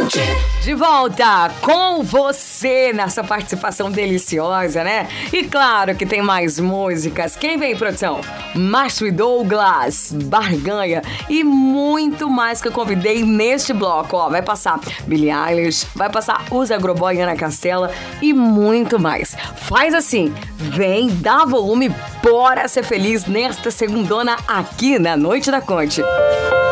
De volta com você nessa participação deliciosa, né? E claro que tem mais músicas. Quem vem, produção? Márcio e Douglas, Barganha e muito mais que eu convidei neste bloco. Ó, vai passar Billie Eilish, vai passar Os Agroboy e Ana Castela e muito mais. Faz assim, vem, dá volume, bora ser feliz nesta segundona aqui na Noite da Conte.